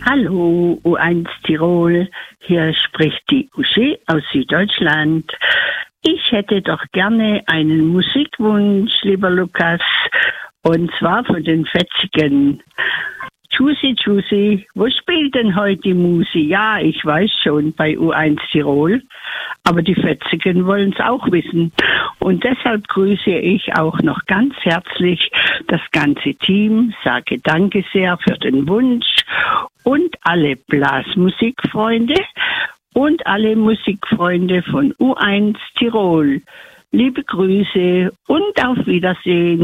Hallo, U1 Tirol, hier spricht die Uschi aus Süddeutschland. Ich hätte doch gerne einen Musikwunsch, lieber Lukas, und zwar von den Fetzigen. Tschüssi, Tschüssi, wo spielt denn heute die Musi? Ja, ich weiß schon, bei U1 Tirol, aber die Fetzigen wollen es auch wissen. Und deshalb grüße ich auch noch ganz herzlich das ganze Team, sage Danke sehr für den Wunsch und alle Blasmusikfreunde und alle Musikfreunde von U1 Tirol. Liebe Grüße und auf Wiedersehen.